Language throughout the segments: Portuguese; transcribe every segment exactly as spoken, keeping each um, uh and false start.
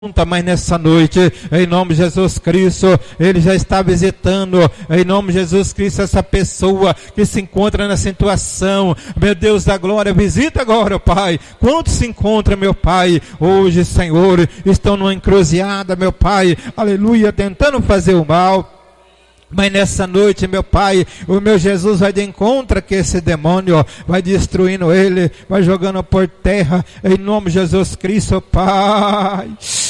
Mas nessa noite, em nome de Jesus Cristo, Ele já está visitando, em nome de Jesus Cristo, essa pessoa que se encontra na situação. Meu Deus da glória, visita agora, Pai. Quantos se encontram, meu Pai, hoje, Senhor, estão numa encruzilhada, meu Pai, aleluia, tentando fazer o mal. Mas nessa noite, meu Pai, o meu Jesus vai de encontro que esse demônio vai destruindo ele, vai jogando por terra, em nome de Jesus Cristo, Pai.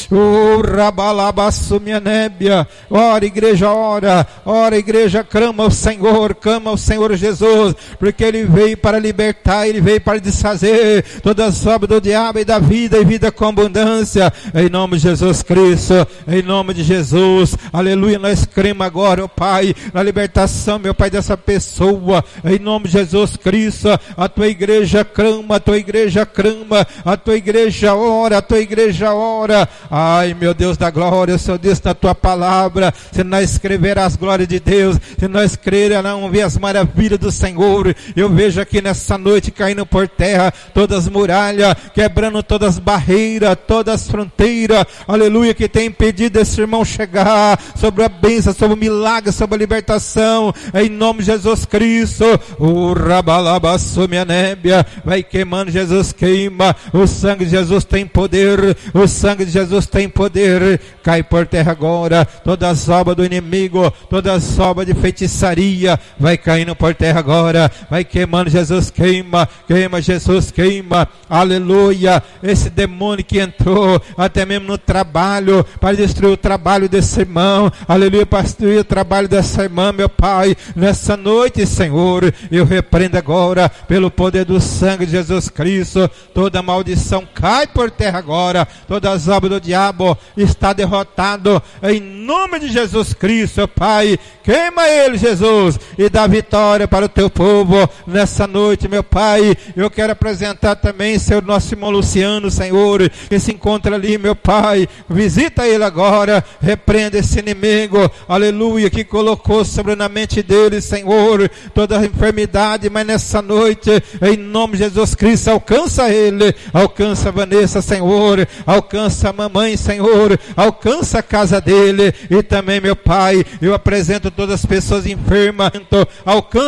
Oh, rabalabassu minha nébia, ora igreja, ora, ora igreja, clama ao Senhor, clama ao Senhor Jesus, porque Ele veio para libertar, Ele veio para desfazer toda a obra do diabo e da vida, e vida com abundância, em nome de Jesus Cristo, em nome de Jesus, aleluia, nós cremos agora, ó Pai, na libertação, meu Pai, dessa pessoa, em nome de Jesus Cristo, a tua igreja clama, a tua igreja clama, a tua igreja ora, a tua igreja ora. Ai, meu Deus da glória, o Senhor disse na tua palavra, se nós escrever as glórias de Deus, se nós crer, não ver as maravilhas do Senhor, eu vejo aqui nessa noite caindo por terra todas as muralhas, quebrando todas as barreiras, todas as fronteiras, aleluia, que tem impedido esse irmão chegar sobre a bênção, sobre o milagre, sobre a libertação, em nome de Jesus Cristo. O rabalabassu minha nébia, vai queimando, Jesus queima, o sangue de Jesus tem poder, o sangue de Jesus tem poder, cai por terra agora, todas as obras do inimigo, todas as obras de feitiçaria, vai caindo por terra agora, vai queimando, Jesus queima, queima, Jesus queima, aleluia, esse demônio que entrou, até mesmo no trabalho, para destruir o trabalho desse irmão, aleluia, para destruir o trabalho dessa irmã, meu Pai, nessa noite, Senhor, eu repreendo agora, pelo poder do sangue de Jesus Cristo, toda maldição cai por terra agora, todas as obras do diabo está derrotado, em nome de Jesus Cristo, Pai, queima ele, Jesus, e dá vitória para o teu povo, nessa noite, meu Pai, eu quero apresentar também, seu nosso irmão Luciano, Senhor, que se encontra ali, meu Pai, visita ele agora, repreenda esse inimigo, aleluia, que colocou sobre na mente dele, Senhor, toda a enfermidade, mas nessa noite, em nome de Jesus Cristo, alcança ele, alcança a Vanessa, Senhor, alcança a mamãe, Senhor, alcança a casa dele, e também, meu Pai, eu apresento todas as pessoas enfermas, alcança